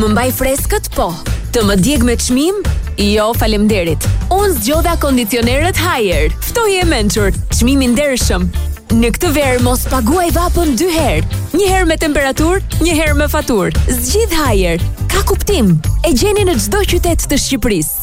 Më mbaj freskët? Po. Të më djeg me çmim? Jo, faleminderit. Unë zgjodha kondicionerët Haier. Ftoje e mençur, çmim i ndershëm. Në këtë verë mos paguaj vapën 2 herë. Një herë me temperaturë, një herë me faturë. Zgjidh Haier. Ka kuptim. E gjeni në çdo qytet të Shqipërisë.